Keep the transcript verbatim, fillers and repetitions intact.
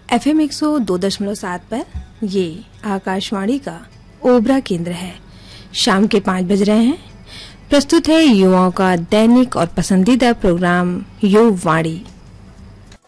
F M एक सौ दो दशमलव सात पर ये आकाशवाणी का ओबरा केंद्र है। शाम के पाँच बज रहे हैं। प्रस्तुत है युवाओं का दैनिक और पसंदीदा प्रोग्राम युववाणी।